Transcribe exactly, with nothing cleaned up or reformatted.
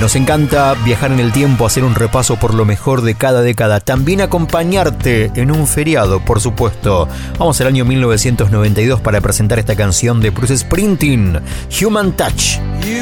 Nos encanta viajar en el tiempo, hacer un repaso por lo mejor de cada década, también acompañarte en un feriado, por supuesto. Vamos al año mil novecientos noventa y dos para presentar esta canción de Bruce Springsteen, Human Touch.